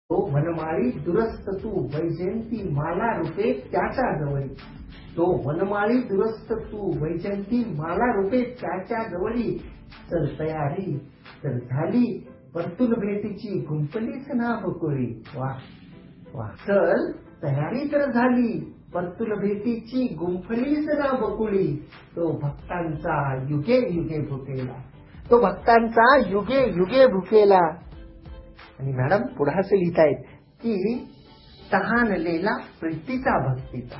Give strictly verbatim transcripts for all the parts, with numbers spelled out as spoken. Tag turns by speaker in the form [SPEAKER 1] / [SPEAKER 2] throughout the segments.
[SPEAKER 1] तो वनमाळी दुरस्त तू वैजयंती माला रूपे त्याच्या जवळी. तो वनमाळी दुरस्त तू वैजयंती माला रूपे त्याच्या जवळी. चल तयारी तर झाली परतून भेटीची गुंपलीच ना बकुळी. वा वा. चल तयारी तर झाली परतून भेटीची गुंफलीच ना बकुळी. तो भक्तांचा युगे युगे भुकेला. तो भक्तांचा युगे युगे भुकेला. आणि मॅडम पुढे असं लिहितायत की तहानलेला प्रीतीचा भक्तीचा.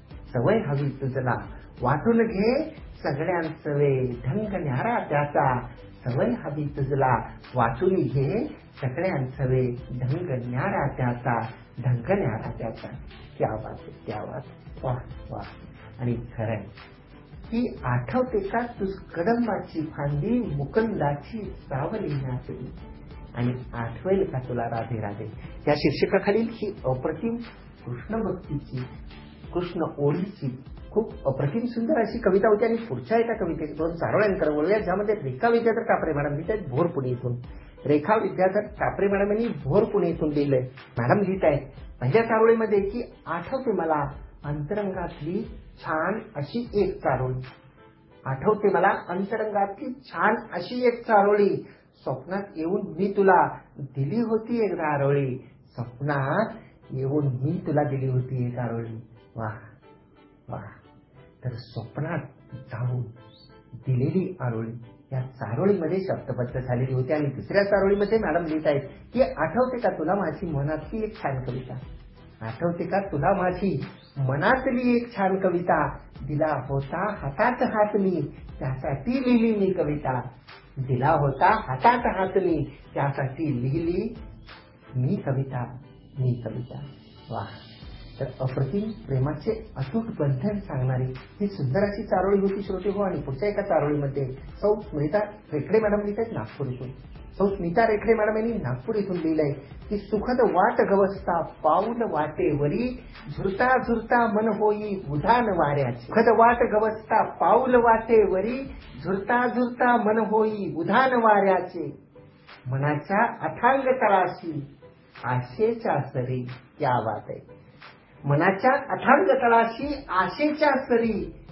[SPEAKER 1] सवय हवी तुझला वाटून घे सगळ्यांचवे ढंग न्यारा त्याचा. सवय हवी तुझला वाटून घे सगळ्यांचवे ढंग न्यारा त्याचा. ढंग न्यारा त्याचा. क्या बात आहे, क्या बात. वाह वाह. आणि खरंय की आठवते का तुझ कदंबाची फांदी मुकुंदाची सावली नाचली. आणि आठवेल का तुला राधे राधे या शीर्षकाखालील ही अप्रतिम कृष्ण भक्तीची कृष्ण ओळीची खूप अप्रतिम सुंदर अशी कविता होती. आणि पुढच्या एका कवितेत दोन चारोळ्यांकडे वळूया ज्यामध्ये रेखा विद्याधर कापरे मॅडम लिहित आहेत भोर पुणे इथून. रेखा विद्याधर कापरे मॅडम यांनी भोर पुणे इथून लिहिलंय. मॅडम लिहित आहेत पहिल्या चारोळीमध्ये की आठवते मला अंतरंगातली छान अशी एक चारोळी. आठवते मला अंतरंगातली छान अशी एक चारोळी. स्वप्नात येऊन मी तुला दिली होती एक आरोळी. स्वप्नात येऊन मी तुला दिली होती एक आरोळी. वाह वाह. तर स्वप्नात जाऊन दिलेली आरोळी या चारोळीमध्ये शब्दबद्ध झालेली होती. आणि दुसऱ्या चारोळीमध्ये मॅडम लिहित आहेत की आठवते का तुला माझी मनातली एक छान कविता. आठवते का तुला माझी मनातली एक छान कविता. दिला होता हातात हात मी त्यासाठी लिहिली मी कविता. दिला होता हातात हात मी त्यासाठी लिहिली मी कविता मी कविता. वाह. तर अप्रतिम प्रेमाचे अतूट बंधन सांगणारी ही सुंदर अशी चारोळी होती श्रोते हो. आणि पुढच्या एका चारोळीमध्ये सौ स्मिता रेखडे मॅडम लिहित आहेत नागपूर इथून. सौ स्मिता रेखडे मॅडम यांनी नागपूर इथून लिहिलंय की सुखद वाट गवसता पाऊल वाटेवरी झुरता झुरता मन होई उधान वाऱ्याचे. सुखद वाट गवसता पाऊल वाटेवरी झुरता झुरता मन होई उधान वाऱ्याचे. मनाच्या अथांग तळाशी आशेच्या सरी. क्या बात आहे. मनाच्या अथांग तळाशी आशेच्या सरी.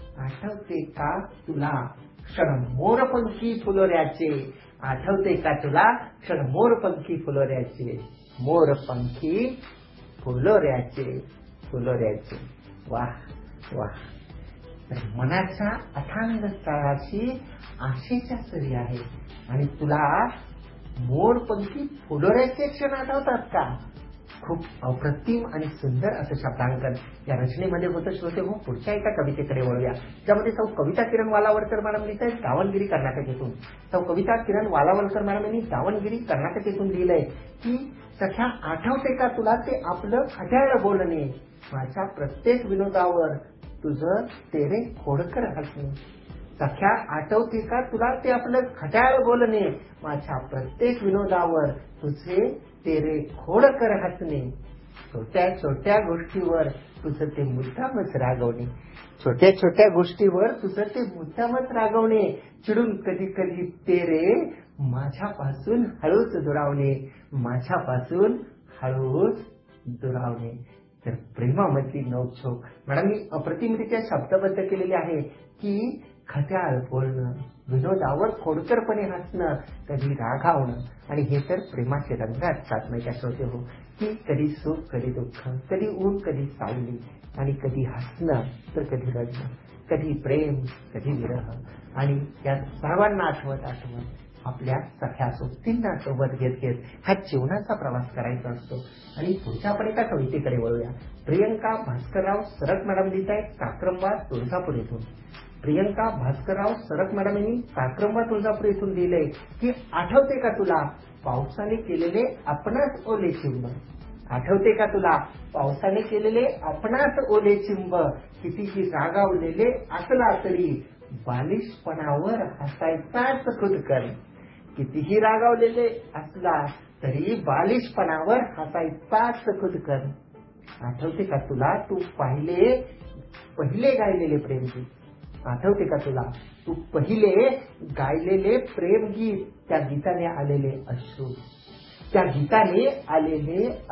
[SPEAKER 1] आठवते का तुला क्षण मोरपंखी फुलोऱ्याचे. आठवते का तुला क्षण मोरपंखी फुलोऱ्याचे. मोरपंखी फुलोऱ्याचे फुलोऱ्याचे. वाह वाह. तर मनाच्या अथांग तळाशी आशेच्या सरी आहे. आणि तुला मोरपंखी फुलोऱ्याचे क्षण आठवतात का. खूप अप्रतिम आणि सुंदर असं शब्दांकन या रचनेमध्ये होतं श्रोते हो. पुढच्या एका कवितेकडे वळूया ज्यामध्ये सौ कविता किरण वालावलकर मॅडम लिहित आहेत दावणगिरी कर्नाटक येथून. सौ कविता किरण वालावलकर मॅडम यांनी दावणगिरी कर्नाटक येथून लिहिलंय की सख्या आठवते का तुला ते आपलं खट्याळ बोलणे. माझ्या प्रत्येक विनोदावर तुझं तेरे खोडकर हसणे. सख्या आठवते का तुला ते आपलं खट्याळ बोलणे. माझ्या प्रत्येक विनोदावर तुझे तेरे खोडकर हसणे. छोट्या छोट्या गोष्टीवर तुझं ते मुद्दामच रागवणे. छोट्या छोट्या गोष्टीवर तुझं ते मुद्दामच रागवणे. चिडून कधी कधी तेरे माझ्यापासून हळूच दुरावणे. माझ्यापासून हळूच दुरावणे. तर प्रेमामधली नोकझोक मॅडम मी अप्रतिमरित्या शब्दबद्ध केलेली आहे की खट्याळ बोलणं विनोदावर खोडकरपणे हसणं कधी रागावणं. आणि हे तर प्रेमाचे रंग असतात नाही का श्रोते हो. की कधी सुख कधी दुःख कधी ऊन कधी सावली. आणि कधी हसणं तर कधी रडणं. कधी प्रेम कधी विरह. आणि या सर्वांना आठवत आठवत आपल्या सख्या सोबतींना सोबत घेत घेत हा जीवनाचा प्रवास करायचा असतो. आणि पुढच्या आपण एका कवितेकडे वळूया. प्रियंका भास्करराव सरक मॅडम लिहित आहेत काक्रंबा तुळजापूर येथून. प्रियंका भास्करराव सरक मॅडम यांनी काक्रंबा तुळजापूर येथून लिहिलंय की आठवते का तुला पावसाने केलेले आपणास ओले चिंब. आठवते का तुला पावसाने केलेले आपणास ओले चिंब. कितीही रागावलेले असला तरी बालिशपणावर हसायचाच खुदकन. कितीही रागावलेले असला तरी बालिशपणावर हसायचाच खुदकन. आठवते का तुला तू पाहिले पहिले गायलेले प्रेमगीत. आठवते का तुला तू पहिले गायलेले प्रेमगीत. त्या गीताने आलेले अश्रू. त्या गीताने आलेले